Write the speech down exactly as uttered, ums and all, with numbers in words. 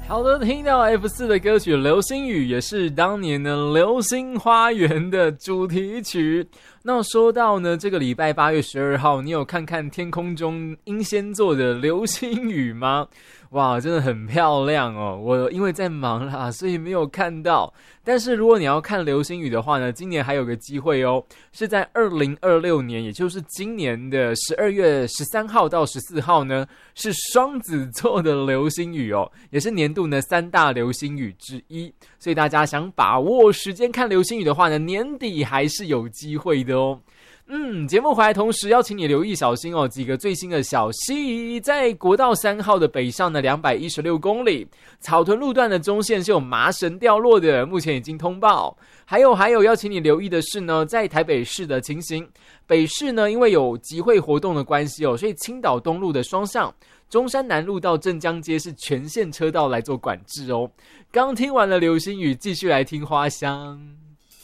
好的，听到 F 四 的歌曲《流星雨》也是当年呢《流星花园》的主题曲。那说到呢，这个礼拜八月十二号，你有看看天空中英仙座的流星雨吗？哇，真的很漂亮哦！我因为在忙啦，所以没有看到。但是如果你要看流星雨的话呢，今年还有个机会哦，是在二零二六年，也就是今年的十二月十三号到十四号呢，是双子座的流星雨哦，也是年度呢三大流星雨之一。所以大家想把握时间看流星雨的话呢，年底还是有机会的哦。嗯，节目回来同时要请你留意小心哦，几个最新的消息。在国道三号的北上呢两百一十六公里，草屯路段的中线是有麻绳掉落的，目前已经通报。还有还有要请你留意的是呢，在台北市的情形，北市呢因为有集会活动的关系哦，所以青岛东路的双向中山南路到镇江街是全线车道来做管制哦。刚听完了流星雨，继续来听花香。